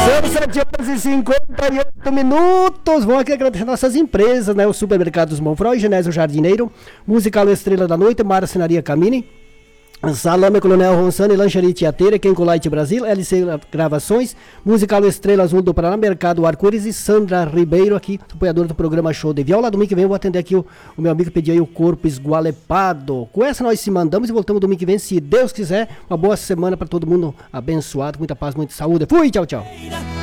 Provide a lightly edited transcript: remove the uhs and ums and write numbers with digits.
São 7h58. Vamos aqui agradecer nossas empresas, né? O Supermercados Monfroy, Genésio Jardineiro, Musical Estrela da Noite, Marcenaria Camini, Salame Coronel Ronsani, Lancheria Tiateira, Kencolite Brasil, LC Gravações, Musical Estrela Azul do Paraná, Mercado Arco-Íris e Sandra Ribeiro, aqui, apoiadora do programa Show de Viola. Domingo que vem eu vou atender aqui o meu amigo que pediu aí o Corpo Esgualepado. Com essa nós se mandamos e voltamos domingo que vem, se Deus quiser. Uma boa semana para todo mundo abençoado, muita paz, muita saúde. Fui, tchau, tchau.